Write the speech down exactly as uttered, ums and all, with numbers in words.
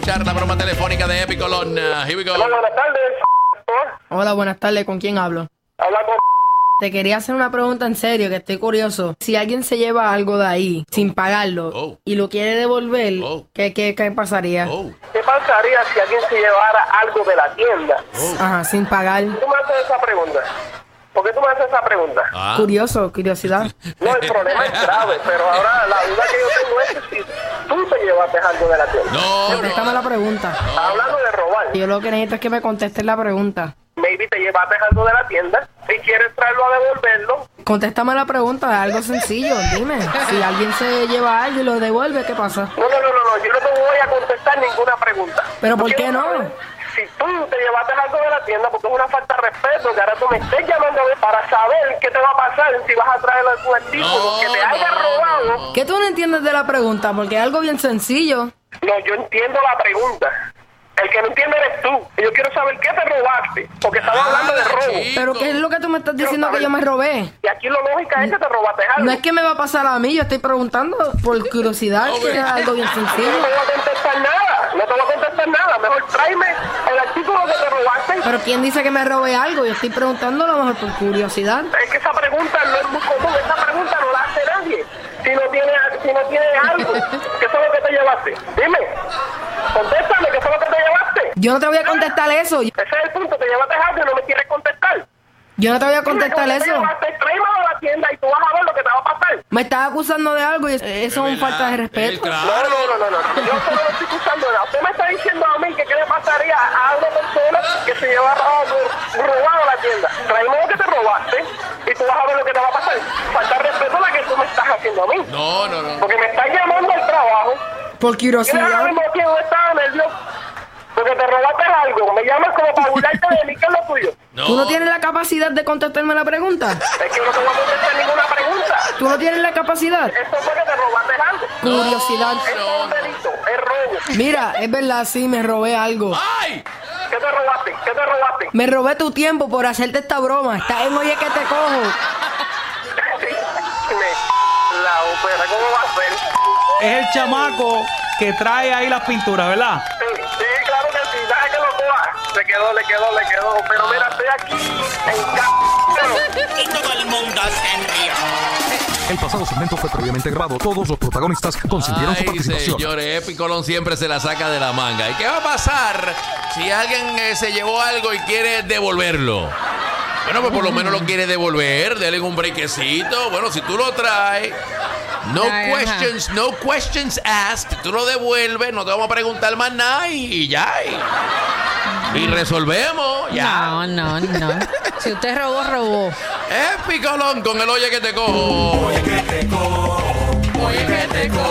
escuchar la broma telefónica de Epicolón. Uh, here we go. Hola, buenas tardes. Hola, buenas tardes. ¿Con quién hablo? Habla con... Te quería hacer una pregunta en serio, que estoy curioso. Si alguien se lleva algo de ahí sin pagarlo Oh. y lo quiere devolver, Oh. ¿qué, qué, qué pasaría? Oh. ¿Qué pasaría si alguien se llevara algo de la tienda? Ajá, sin pagar. ¿Tú me haces esa pregunta? ¿Por qué tú me haces esa pregunta? Ah. Curioso, curiosidad. No, el problema es grave, pero ahora la duda que yo tengo es si tú te llevaste algo de la tienda. No, Contéstame no. la pregunta. Hablando de robar, Yo lo que necesito es que me contestes la pregunta. maybe te llevaste algo de la tienda y quieres traerlo a devolverlo. Contéstame la pregunta, es algo sencillo, dime. Si alguien se lleva algo y lo devuelve, ¿qué pasa? No, no, no, no, no, yo no te voy a contestar ninguna pregunta. ¿Pero Yo por qué quiero no? saber Si tú te llevaste algo de la tienda, porque es una falta de respeto, que ahora tú me estés llamando a ver para saber qué te va a pasar si vas a traer algún artículo No, que te haya no, robado. no. ¿Qué tú no entiendes de la pregunta? Porque es algo bien sencillo. No, yo entiendo la pregunta. El que no entiende eres tú. Y yo quiero saber qué te robaste, porque estamos hablando de robo. chico. ¿Pero qué es lo que tú me estás diciendo que yo me robé? Y aquí lo lógico es que te robaste algo. No es que me va a pasar a mí, yo estoy preguntando por curiosidad, que es algo bien No sencillo. te voy a contestar nada. No te voy a contestar nada. Mejor tráeme el artículo que te robaste. Pero ¿quién dice que me robé algo? Yo estoy preguntando a lo mejor por curiosidad. Es que esa pregunta no es muy común. Esa pregunta no la hace nadie. Si no tiene, si no tiene algo, ¿qué es lo que te llevaste? Dime. Contéstame, ¿qué es lo que te llevaste? Yo no te voy a contestar eso. Ese es el punto. Te llevaste algo y no me quieres contestar. Yo no te voy a contestar Dime, ¿cómo te eso. llevaste? Tráemelo a la tienda y tú vas a ver lo que te va a pasar. Me estás acusando de algo y eso es una falta de respeto. No, no, no, no, no. Yo solo no estoy acusando nada. Usted me está diciendo a mí que qué le pasaría a una persona que se lleva algo robado a la tienda. Traemos lo que te robaste y tú vas a ver lo que te va a pasar. Falta de respeto la que tú me estás haciendo a mí. No, no, no. Porque me estás llamando al trabajo. Por Y ahora curiosidad. mismo aquí no estaba nervioso. Porque te robaste algo. Me llamas como para burlarte de mí, ¿qué es lo tuyo? ¿Tú no tienes la capacidad de contestarme la pregunta? Es que no te voy a contestar ninguna pregunta. ¿Tú no tienes la capacidad? Eso fue que te robaste algo. Curiosidad. Eso es un delito, es robo. Mira, es verdad, sí, me robé algo. ¡Ay! ¿Qué te robaste? ¿Qué te robaste? Me robé tu tiempo por hacerte esta broma. Estás en oye que te cojo. Me la opera, ¿cómo va a ser? Es el chamaco que trae ahí las pinturas, ¿verdad? Sí, sí, claro que sí, deja que lo coja. Le quedó, le quedó, le quedó. Pero mira, estoy aquí en casa. Y todo el mundo se envió. El pasado segmento fue previamente grabado. Todos los protagonistas consintieron su Ay, participación. señores, Epicolón siempre se la saca de la manga. ¿Y qué va a pasar si alguien eh, se llevó algo y quiere devolverlo? Bueno, pues por lo menos lo quiere devolver, dele un brequecito. Bueno, si tú lo traes, no Ay, ajá. questions, no questions asked. Tú lo devuelves, no te vamos a preguntar más nada y, y ya. Y, y resolvemos, ya. No, no, no. Si usted robó, robó. Epicolón con el oye que te cojo. Oye que te cojo. Oye que te cojo.